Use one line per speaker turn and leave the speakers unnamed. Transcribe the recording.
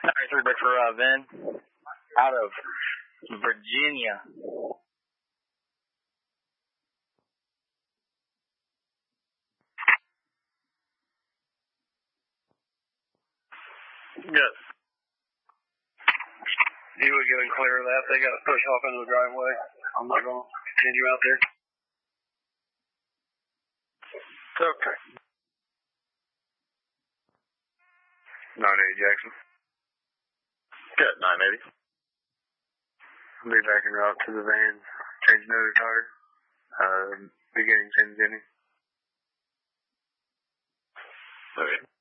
Back for Vin out of Virginia.
Yes. You would get clear of that. They got to push off into the driveway. I'm not going to continue out there.
Okay.
980 Jackson.
Good, 980.
I'll be back en route to the van. Change another tire. Beginning San Jenny.
Okay.